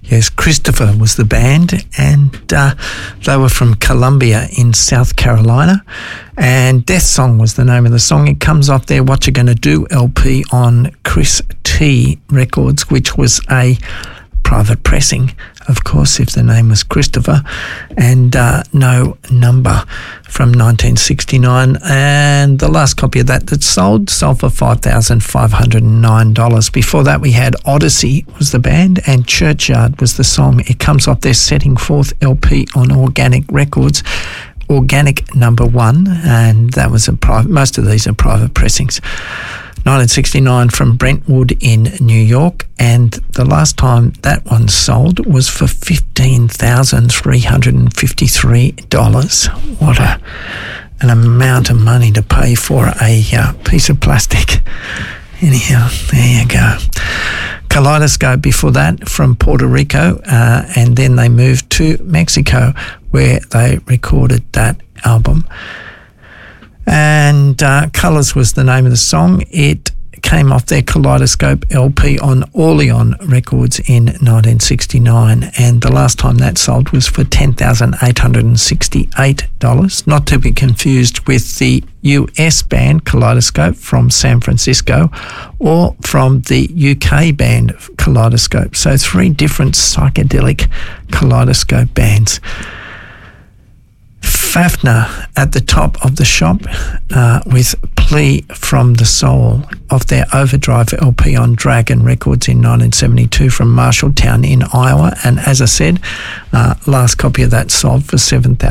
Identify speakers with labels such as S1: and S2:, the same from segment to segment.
S1: Yes, Christopher was the band, and they were from Columbia in South Carolina, and Death Song was the name of the song. It comes off their What You Gonna Do LP on Chris T Records, which was a private pressing, of course, if the name was Christopher, and No Number from 1969. And the last copy of that sold for $5,509. Before that, we had Odyssey was the band, and Churchyard was the song. It comes off their Setting Forth LP on Organic Records, Organic number 1, and that was most of these are private pressings. 1969 from Brentwood in New York, and the last time that one sold was for $15,353. What an amount of money to pay for a piece of plastic. Anyhow, there you go. Kaleidoscope before that from Puerto Rico, and then they moved to Mexico where they recorded that album. And Colours was the name of the song. It came off their Kaleidoscope LP on Orlean Records in 1969, and the last time that sold was for $10,868, not to be confused with the US band Kaleidoscope from San Francisco or from the UK band Kaleidoscope. So 3 different psychedelic Kaleidoscope bands. Fafner at the top of the shop with Plea from the Soul of their Overdrive LP on Dragon Records in 1972 from Marshalltown in Iowa. And as I said, last copy of that sold for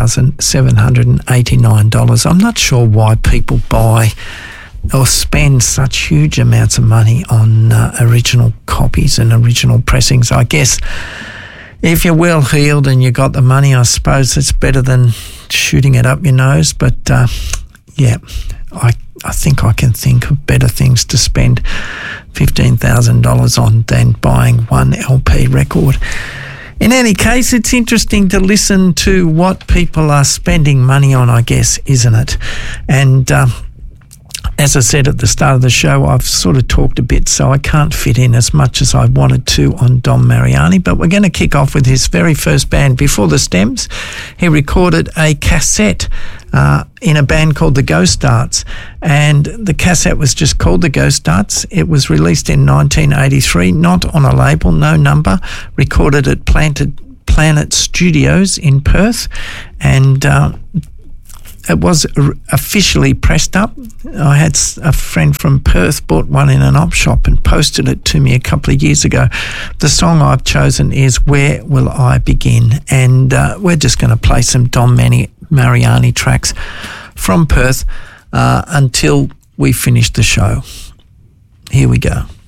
S1: $7,789. I'm not sure why people buy or spend such huge amounts of money on original copies and original pressings. I guess if you're well heeled and you got the money, I suppose it's better than shooting it up your nose. But yeah, I think I can think of better things to spend $15,000 on than buying one LP record. In any case, it's interesting to listen to what people are spending money on, I guess, isn't it? And as I said at the start of the show, I've sort of talked a bit, so I can't fit in as much as I wanted to on Dom Mariani, but we're going to kick off with his very first band, Before the Stems. He recorded a cassette in a band called the Ghost Darts, and the cassette was just called the Ghost Darts. It was released in 1983, not on a label, no number, recorded at Planet Studios in Perth, and it was officially pressed up. I had a friend from Perth bought one in an op shop and posted it to me a couple of years ago. The song I've chosen is Where Will I Begin? And we're just going to play some Dom Mariani tracks from Perth until we finish the show. Here we go.